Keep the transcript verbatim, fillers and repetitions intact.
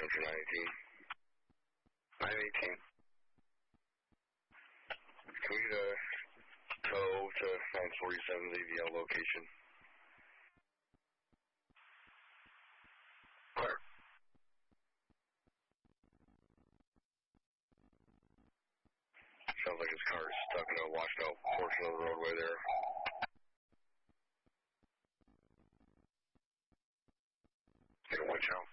for nine eighteen. nine eighteen. Can we get a tow to nine forty-seven, the A V L location? Where? Sounds like his car is stuck in a washed out portion of the roadway there. Get a winch out.